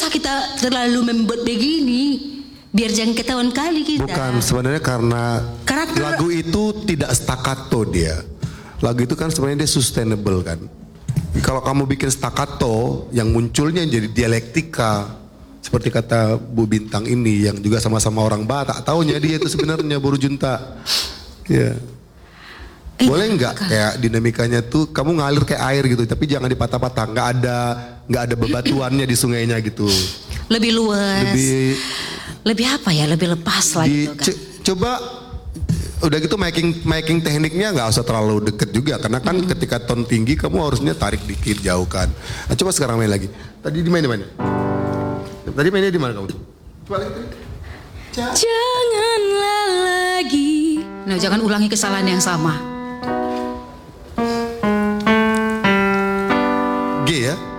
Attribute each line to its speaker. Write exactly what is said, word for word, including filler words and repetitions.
Speaker 1: usah kita terlalu membuat begini. Biar jangan ketahuan kali kita.
Speaker 2: Bukan, sebenarnya karena
Speaker 1: Karakter...
Speaker 2: lagu itu tidak staccato dia. Lagu itu kan sebenarnya dia sustainable kan. Kalau kamu bikin staccato, yang munculnya jadi dialektika. Seperti kata Bu Bintang ini, yang juga sama-sama orang Batak. Taunya dia itu sebenarnya Boru Junta. Ya.
Speaker 1: Eh,
Speaker 2: Boleh nggak kayak dinamikanya tuh kamu ngalir kayak air gitu, tapi jangan dipatah-patah. Nggak ada nggak ada bebatuannya di sungainya gitu.
Speaker 1: Lebih luas.
Speaker 2: Lebih
Speaker 1: lebih apa ya? Lebih lepas lah
Speaker 2: di,
Speaker 1: gitu kan.
Speaker 2: c- coba udah gitu making making tekniknya nggak usah terlalu deket juga, karena kan hmm. ketika ton tinggi kamu harusnya tarik dikit jauhkan. Nah, coba sekarang main lagi. Tadi di mana di mana? Tadi mainnya di mana kamu? Coba lagi.
Speaker 1: Janganlah lagi. Nah, jangan ulangi kesalahan yang sama.
Speaker 2: G ya.